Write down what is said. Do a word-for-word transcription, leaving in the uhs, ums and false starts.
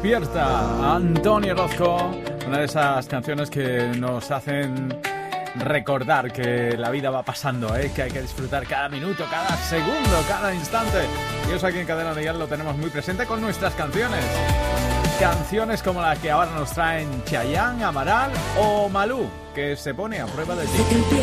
Despierta, Antonio Orozco, una de esas canciones que nos hacen recordar que la vida va pasando, ¿eh? Que hay que disfrutar cada minuto, cada segundo, cada instante. Y eso aquí en Cadena Dial lo tenemos muy presente con nuestras canciones. Canciones como la que ahora nos traen Chayanne, Amaral o Malú, que se pone a prueba de ti.